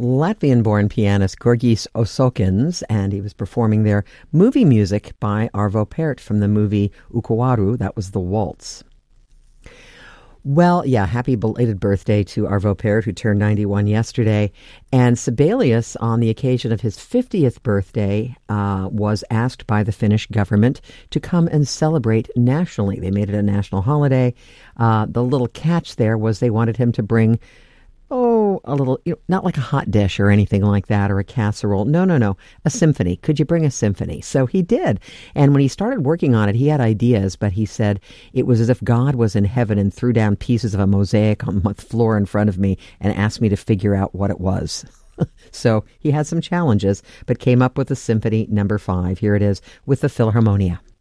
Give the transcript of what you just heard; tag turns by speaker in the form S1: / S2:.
S1: Latvian-born pianist Gorgis Osokins, and he was performing their movie music by Arvo Pärt from the movie Ukuaru. That was The Waltz. Well, yeah, happy belated birthday to Arvo Pärt, who turned 91 yesterday. And Sibelius, on the occasion of his 50th birthday, was asked by the Finnish government to come and celebrate nationally. They made it a national holiday. The little catch there was they wanted him to bring a little, not like a hot dish or anything like that, or a casserole. No, a symphony. Could you bring a symphony? So he did. And when he started working on it, he had ideas, but he said it was as if God was in heaven and threw down pieces of a mosaic on the floor in front of me and asked me to figure out what it was. So he had some challenges, but came up with the Symphony No. 5. Here it is with the Philharmonia.